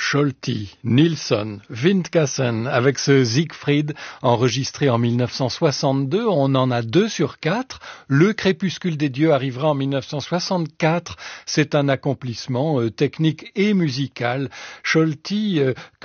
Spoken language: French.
Scholti, Nilsson, Windkassen, avec ce Siegfried enregistré en 1962, on en a 2 sur 4. Le Crépuscule des dieux arrivera en 1964. C'est un accomplissement technique et musical. Scholti,